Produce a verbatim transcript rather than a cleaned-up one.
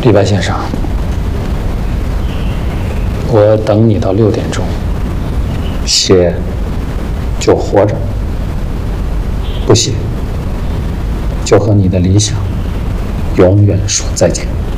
李白先生，我等你到六点钟，写就活着，不写就和你的理想永远说再见。